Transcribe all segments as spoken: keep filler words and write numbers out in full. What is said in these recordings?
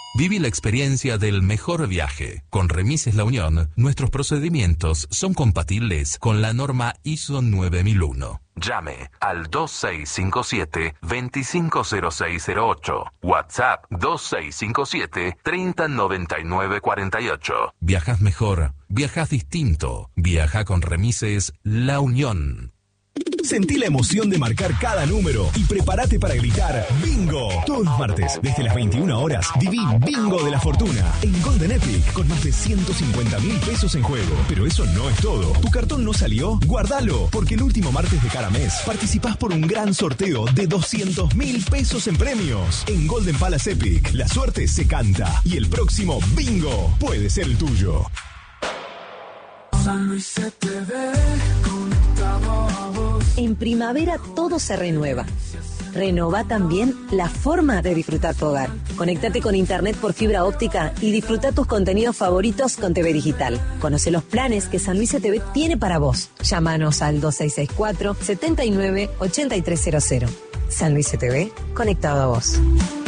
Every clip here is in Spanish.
Viví la experiencia del mejor viaje. Con Remises La Unión, nuestros procedimientos son compatibles con la norma I S O nueve mil uno. Llame al dos seis cinco siete, dos cinco cero seis cero ocho. WhatsApp dos seis cinco siete, treinta noventa y nueve cuarenta y ocho. Viajas mejor, viajas distinto. Viaja con Remises La Unión. Sentí la emoción de marcar cada número y prepárate para gritar ¡Bingo! Todos los martes, desde las veintiuna horas, viví Bingo de la Fortuna en Golden Epic con más de ciento cincuenta mil pesos en juego. Pero eso no es todo. ¿Tu cartón no salió? ¡Guárdalo! Porque el último martes de cada mes participás por un gran sorteo de doscientos mil pesos en premios. En Golden Palace Epic, la suerte se canta y el próximo Bingo puede ser el tuyo. San Luis se te ve conectado a vos. En primavera todo se renueva. Renova también la forma de disfrutar tu hogar. Conéctate con internet por fibra óptica y disfruta tus contenidos favoritos con T V Digital. Conoce los planes que San Luis C T V tiene para vos. Llámanos al dos seis seis cuatro, siete nueve, ocho tres cero cero. San Luis C T V, conectado a vos.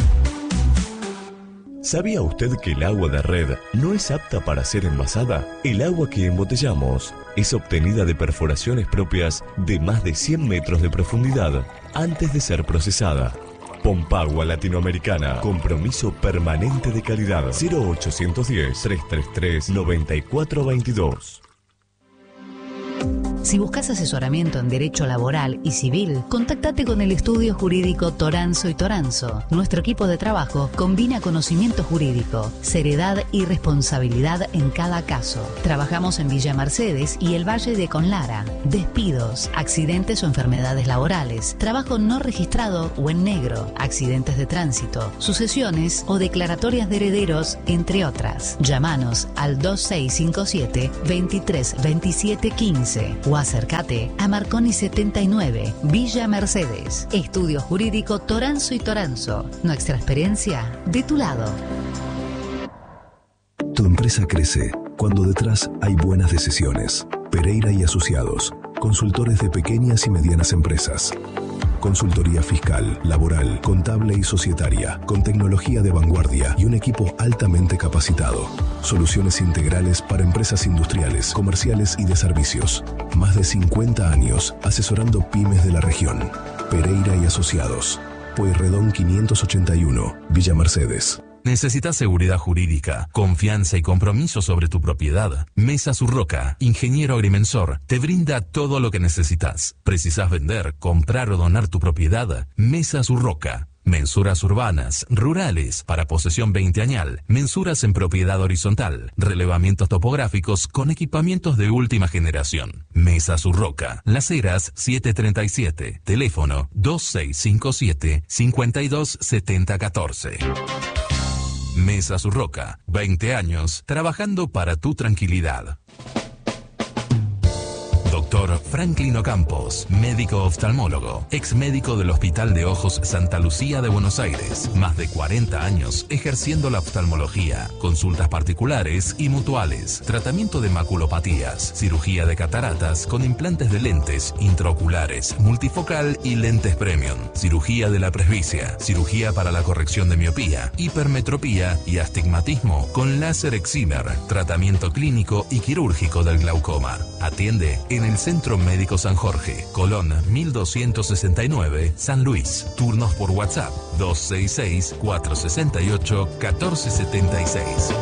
¿Sabía usted que el agua de red no es apta para ser envasada? El agua que embotellamos es obtenida de perforaciones propias de más de cien metros de profundidad antes de ser procesada. Pompagua Latinoamericana. Compromiso permanente de calidad. cero ochocientos diez, trescientos treinta y tres, noventa y cuatro veintidós. Si buscas asesoramiento en derecho laboral y civil, contáctate con el estudio jurídico Toranzo y Toranzo. Nuestro equipo de trabajo combina conocimiento jurídico, seriedad y responsabilidad en cada caso. Trabajamos en Villa Mercedes y el Valle de Conlara. Despidos, accidentes o enfermedades laborales, trabajo no registrado o en negro, accidentes de tránsito, sucesiones o declaratorias de herederos, entre otras. Llámanos al dos seis cinco siete, veintitrés veintisiete quince o acércate a Marconi setenta y nueve, Villa Mercedes. Estudio Jurídico Toranzo y Toranzo. Nuestra experiencia de tu lado. Tu empresa crece cuando detrás hay buenas decisiones. Pereira y Asociados, consultores de pequeñas y medianas empresas. Consultoría fiscal, laboral, contable y societaria, con tecnología de vanguardia y un equipo altamente capacitado. Soluciones integrales para empresas industriales, comerciales y de servicios. Más de cincuenta años asesorando pymes de la región. Pereira y Asociados. Pueyrredón quinientos ochenta y uno, Villa Mercedes. ¿Necesitas seguridad jurídica, confianza y compromiso sobre tu propiedad? Mesa Surroca, ingeniero agrimensor, te brinda todo lo que necesitas. ¿Precisas vender, comprar o donar tu propiedad? Mesa Surroca. Mensuras urbanas, rurales, para posesión veinteañal, mensuras en propiedad horizontal, relevamientos topográficos con equipamientos de última generación. Mesa Surroca, Las Heras setecientos treinta y siete, teléfono dos seis cinco siete, cinco dos siete cero uno cuatro. Mesa Surroca, veinte años trabajando para tu tranquilidad. Doctor Franklin Ocampos, médico oftalmólogo, ex médico del Hospital de Ojos Santa Lucía de Buenos Aires. Más de cuarenta años ejerciendo la oftalmología, consultas particulares y mutuales, tratamiento de maculopatías, cirugía de cataratas con implantes de lentes intraoculares, multifocal y lentes premium, cirugía de la presbicia, cirugía para la corrección de miopía, hipermetropía y astigmatismo con láser excimer, tratamiento clínico y quirúrgico del glaucoma. Atiende en el Centro Médico San Jorge, Colón mil doscientos sesenta y nueve, San Luis. Turnos por WhatsApp dos seis seis, cuatro seis ocho, uno cuatro siete seis.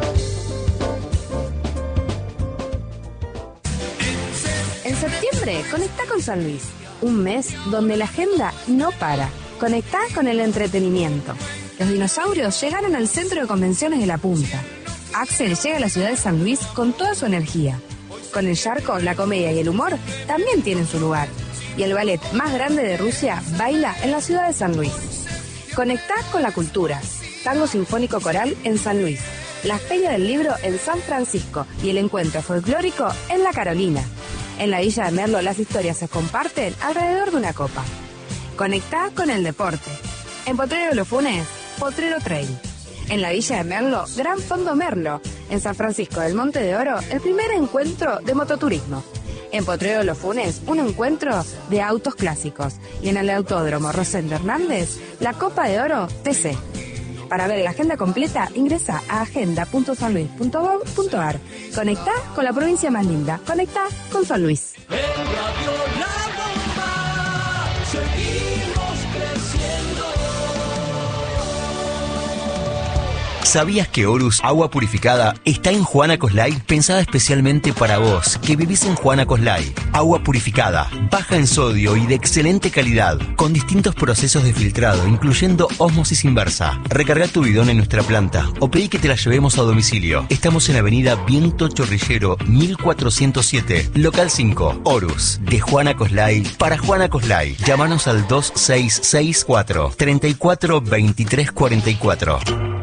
En septiembre, conecta con San Luis. Un mes donde la agenda no para. Conecta con el entretenimiento. Los dinosaurios llegaron al Centro de Convenciones de La Punta. Axel llega a la ciudad de San Luis con toda su energía. Con el Yarco, la comedia y el humor también tienen su lugar. Y el ballet más grande de Rusia baila en la ciudad de San Luis. Conectá con la cultura. Tango Sinfónico Coral en San Luis. La Feria del Libro en San Francisco. Y el Encuentro Folclórico en La Carolina. En la Villa de Merlo las historias se comparten alrededor de una copa. Conectá con el deporte. En Potrero de los Funes, Potrero Trail. En la Villa de Merlo, Gran Fondo Merlo. En San Francisco del Monte de Oro, el primer encuentro de mototurismo. En Potrero de los Funes, un encuentro de autos clásicos. Y en el Autódromo Rosendo Hernández, la Copa de Oro T C. Para ver la agenda completa, ingresa a agenda punto san luis punto gov punto ar. Conectá con la provincia más linda. Conectá con San Luis. En Radio La Bomba seguimos creciendo. ¿Sabías que Horus Agua Purificada está en Juana Coslay? Pensada especialmente para vos, que vivís en Juana Coslay. Agua purificada, baja en sodio y de excelente calidad, con distintos procesos de filtrado, incluyendo ósmosis inversa. Recarga tu bidón en nuestra planta o pedí que te la llevemos a domicilio. Estamos en Avenida Viento Chorrillero mil cuatrocientos siete, local cinco, Horus, de Juana Coslay para Juana Coslay. Llámanos al dos seis seis cuatro, treinta y cuatro, veintitrés cuarenta y cuatro.